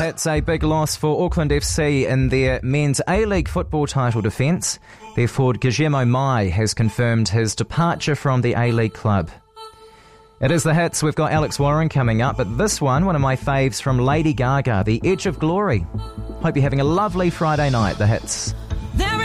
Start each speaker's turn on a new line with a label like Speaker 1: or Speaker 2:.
Speaker 1: Hits, a big loss for Auckland FC in their men's A-League football title defence. Their forward Guillermo Mai has confirmed his departure from the A-League club. It is the Hits. We've got Alex Warren coming up, but this one of my faves from Lady Gaga, The Edge of Glory. Hope you're having a lovely Friday night, the Hits.